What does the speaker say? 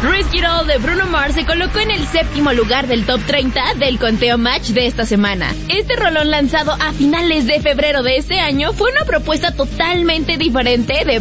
Risk It All de Bruno Mars se colocó en el 7º lugar del top 30 del conteo Match de esta semana. Este rolón lanzado a finales de febrero de este año fue una propuesta totalmente diferente de